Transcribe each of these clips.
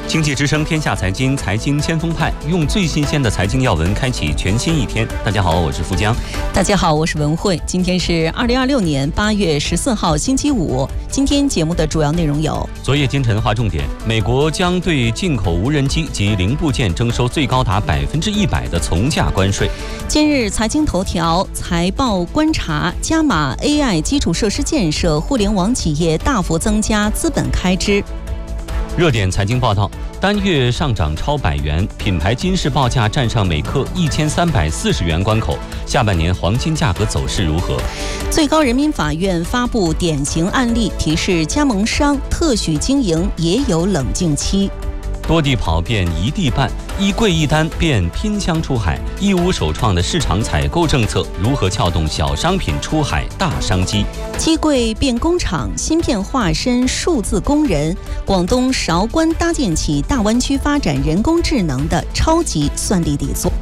经济之声天下财经，财经先锋派，用最新鲜的财经要闻开启全新一天。大家好，我是富江。 大家好，我是文慧。今天是2026年8月14号，星期五。今天节目的主要内容有： 昨夜今晨划重点，美国将对进口无人机及零部件征收最高达100%的从价关税。 今日财经头条，财报观察，加码 AI 基础设施建设，互联网企业大幅增加资本开支。 热点财经报道，单月上涨超100元，品牌金饰报价站上每克1340元关口。下半年黄金价格走势如何？ 最高人民法院发布典型案例，提示加盟商特许经营也有冷静期。 多地跑遍一地办，一柜一单变拼箱出海。义乌首创的市场采购政策如何撬动小商品出海大商机？ 机柜变工厂，芯片化身数字工人。广东韶关搭建起大湾区发展人工智能的超级算力底座。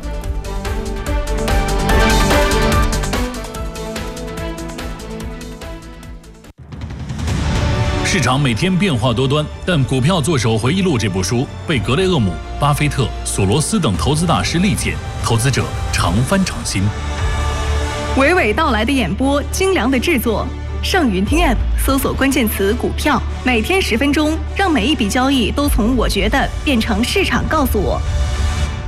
市场每天变化多端，但《股票作手回忆录》这部书被格雷厄姆、巴菲特、索罗斯等投资大师力荐，投资者常翻常新。 娓娓道来的演播，精良的制作。上云听 App 搜索关键词“股票”，每天10分钟，让每一笔交易都从我觉得变成市场告诉我。